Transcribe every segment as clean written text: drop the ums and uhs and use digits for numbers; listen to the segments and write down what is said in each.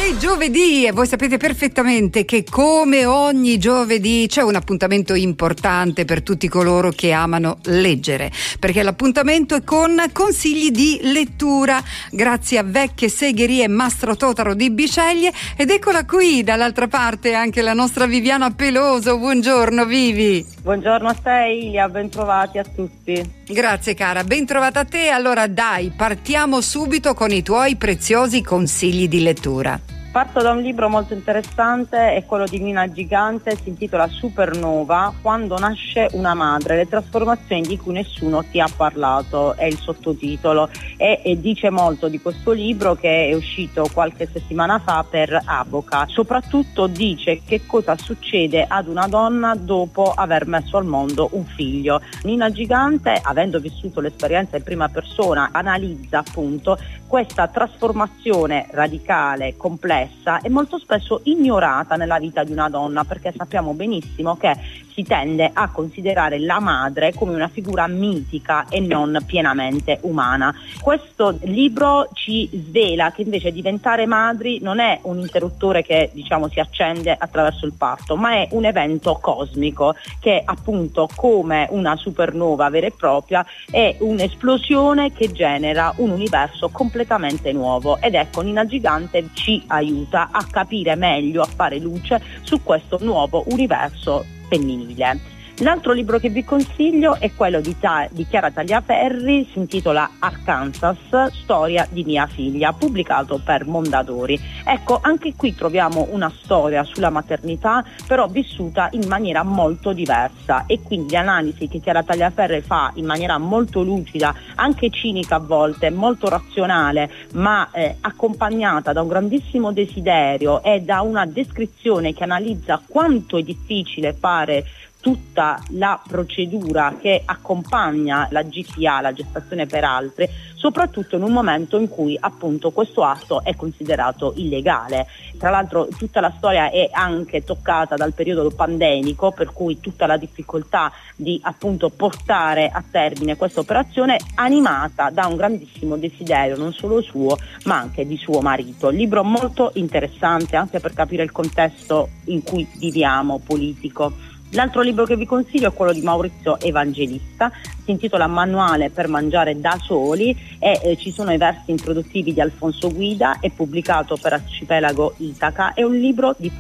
Ormai giovedì e voi sapete perfettamente che come ogni giovedì c'è un appuntamento importante per tutti coloro che amano leggere, perché l'appuntamento è con consigli di lettura grazie a Vecchie Segherie Mastro Totaro di Bisceglie, ed eccola qui dall'altra parte anche la nostra Viviana Peloso. Buongiorno Vivi. Buongiorno a te Ilia, bentrovati a tutti. Grazie cara, ben trovata a te. Allora dai, partiamo subito con i tuoi preziosi consigli di lettura. Parto da un libro molto interessante, è quello di Nina Gigante, si intitola Supernova, quando nasce una madre, le trasformazioni di cui nessuno ti ha parlato, è il sottotitolo, e dice molto di questo libro che è uscito qualche settimana fa per Avoca. Soprattutto dice che cosa succede ad una donna dopo aver messo al mondo un figlio. Nina Gigante, avendo vissuto l'esperienza in prima persona, analizza appunto questa trasformazione radicale, complessa e molto spesso ignorata nella vita di una donna, perché sappiamo benissimo che si tende a considerare la madre come una figura mitica e non pienamente umana. Questo libro ci svela che invece diventare madri non è un interruttore che si accende attraverso il parto, ma è un evento cosmico che appunto, come una supernova vera e propria, è un'esplosione che genera un universo completamente nuovo, ed ecco, Nina Gigante ci aiuta a capire meglio, a fare luce su questo nuovo universo femminile. L'altro libro che vi consiglio è quello di Chiara Tagliaferri, si intitola Arkansas, storia di mia figlia, pubblicato per Mondadori. Ecco, anche qui troviamo una storia sulla maternità, però vissuta in maniera molto diversa, e quindi l'analisi che Chiara Tagliaferri fa in maniera molto lucida, anche cinica a volte, molto razionale, ma accompagnata da un grandissimo desiderio e da una descrizione che analizza quanto è difficile fare tutta la procedura che accompagna la GPA, la gestazione per altri, soprattutto in un momento in cui appunto questo atto è considerato illegale. Tra l'altro tutta la storia è anche toccata dal periodo pandemico, per cui tutta la difficoltà di appunto portare a termine questa operazione, animata da un grandissimo desiderio non solo suo ma anche di suo marito. Libro molto interessante anche per capire il contesto in cui viviamo, politico. L'altro libro che vi consiglio è quello di Maurizio Evangelista, si intitola Manuale per mangiare da soli, e ci sono i versi introduttivi di Alfonso Guida, è pubblicato per Arcipelago Itaca. È un libro di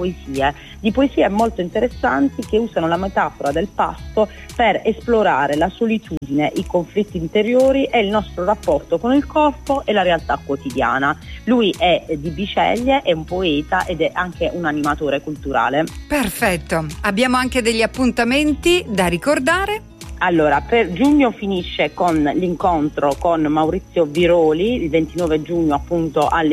poesie molto interessanti che usano la metafora del pasto per esplorare la solitudine, i conflitti interiori e il nostro rapporto con il corpo e la realtà quotidiana. Lui è di Bisceglie, è un poeta ed è anche un animatore culturale. Perfetto, abbiamo anche degli appuntamenti da ricordare. Allora, per giugno finisce con l'incontro con Maurizio Viroli, il 29 giugno appunto alle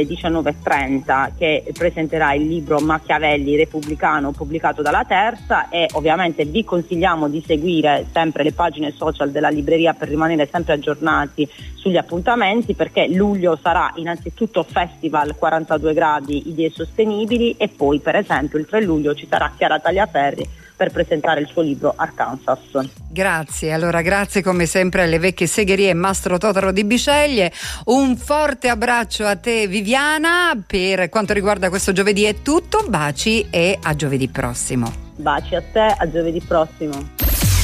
19:30, che presenterà il libro Machiavelli Repubblicano, pubblicato dalla Terza, e ovviamente vi consigliamo di seguire sempre le pagine social della libreria per rimanere sempre aggiornati sugli appuntamenti, perché luglio sarà innanzitutto Festival 42 gradi idee sostenibili, e poi per esempio il 3 luglio ci sarà Chiara Tagliaferri per presentare il suo libro Arkansas. Grazie, allora grazie come sempre alle Vecchie Segherie Mastro Totaro di Bisceglie. Un forte abbraccio a te Viviana. Per quanto riguarda questo giovedì è tutto, baci e a giovedì prossimo. Baci a te, a giovedì prossimo.